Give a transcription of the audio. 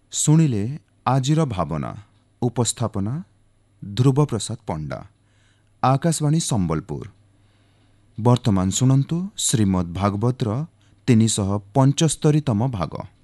ଶୁଣିଲେ ଆଜିର ଭାବନା। ଉପସ୍ଥାପନା ଧ୍ରୁବ ପ୍ରସାଦ ପଣ୍ଡା। ଆକାଶବାଣୀ ସମ୍ବଲପୁର। ବର୍ତ୍ତମାନ ଶୁଣନ୍ତୁ ଶ୍ରୀମଦ୍ ଭାଗବତର 375ତମ ଭାଗ।